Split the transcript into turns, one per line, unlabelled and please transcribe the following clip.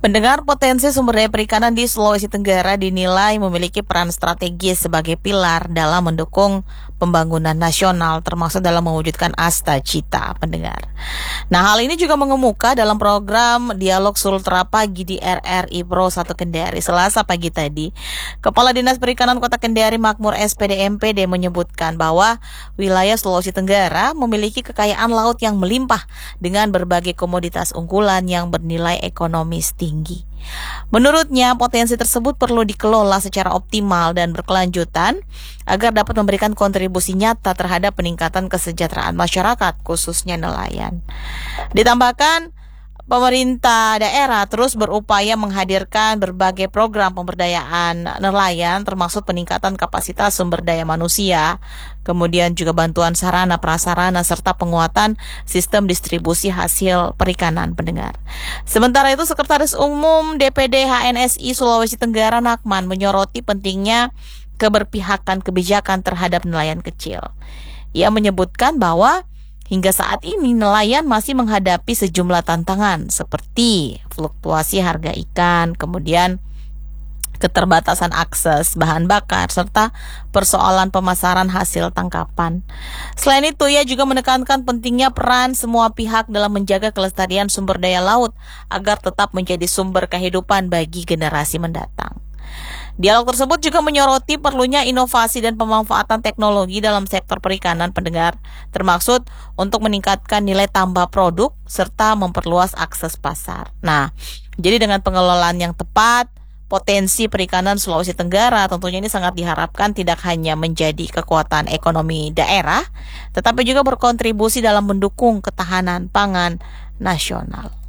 Pendengar, potensi sumber daya perikanan di Sulawesi Tenggara dinilai memiliki peran strategis sebagai pilar dalam mendukung pembangunan nasional, termasuk dalam mewujudkan Asta Cita, pendengar. Nah, hal ini juga mengemuka dalam program Dialog Sultra Pagi di RRI Pro 1 Kendari Selasa pagi tadi. Kepala Dinas Perikanan Kota Kendari Makmur SPD MPD menyebutkan bahwa wilayah Sulawesi Tenggara memiliki kekayaan laut yang melimpah dengan berbagai komoditas unggulan yang bernilai ekonomis tinggi. Menurutnya, potensi tersebut perlu dikelola secara optimal dan berkelanjutan agar dapat memberikan kontribusi nyata terhadap peningkatan kesejahteraan masyarakat, khususnya nelayan. Ditambahkan, pemerintah daerah terus berupaya menghadirkan berbagai program pemberdayaan nelayan, termasuk peningkatan kapasitas sumber daya manusia, kemudian juga bantuan sarana prasarana serta penguatan sistem distribusi hasil perikanan, pendengar. Sementara itu, Sekretaris Umum DPD HNSI Sulawesi Tenggara Nakman menyoroti pentingnya keberpihakan kebijakan terhadap nelayan kecil. Ia menyebutkan bahwa hingga saat ini nelayan masih menghadapi sejumlah tantangan seperti fluktuasi harga ikan, kemudian keterbatasan akses bahan bakar, serta persoalan pemasaran hasil tangkapan. Selain itu, ia juga menekankan pentingnya peran semua pihak dalam menjaga kelestarian sumber daya laut agar tetap menjadi sumber kehidupan bagi generasi mendatang. Dialog tersebut juga menyoroti perlunya inovasi dan pemanfaatan teknologi dalam sektor perikanan, pendengar, termaksud untuk meningkatkan nilai tambah produk serta memperluas akses pasar. Nah, jadi dengan pengelolaan yang tepat, potensi perikanan Sulawesi Tenggara tentunya ini sangat diharapkan tidak hanya menjadi kekuatan ekonomi daerah, tetapi juga berkontribusi dalam mendukung ketahanan pangan nasional.